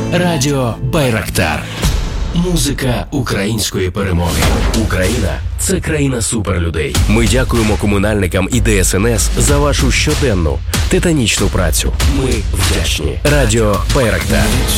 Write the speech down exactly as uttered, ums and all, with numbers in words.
Радіо Байрактар. Музика української перемоги. Україна – це країна суперлюдей. Ми дякуємо комунальникам і Д S N S за вашу щоденну титанічну працю. Ми вдячні. Радіо Байрактар.